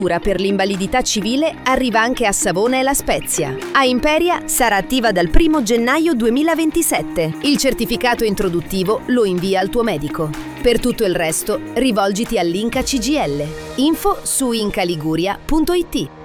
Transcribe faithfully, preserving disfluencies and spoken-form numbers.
Cura per l'invalidità civile arriva anche a Savona e La Spezia. A Imperia sarà attiva dal primo gennaio duemilaventisette. Il certificato introduttivo lo invia al tuo medico. Per tutto il resto, rivolgiti all'Inca C G I L. Info su incaliguria punto it.